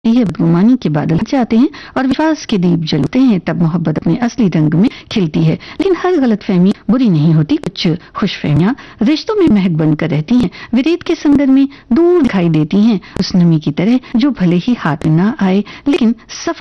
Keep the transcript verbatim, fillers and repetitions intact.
ये बदगुमानी के बादल जाते हैं और विश्वास के दीप जलते हैं, तब मोहब्बत अपने असली रंग में खिलती है। लेकिन हर गलतफहमी बुरी नहीं होती, कुछ खुशफहमियां रिश्तों में महक बनकर रहती हैं। वे रेत के समंदर में दूर दिखाई देती हैं, उस नमी की तरह जो भले ही हाथ में ना आए लेकिन सफर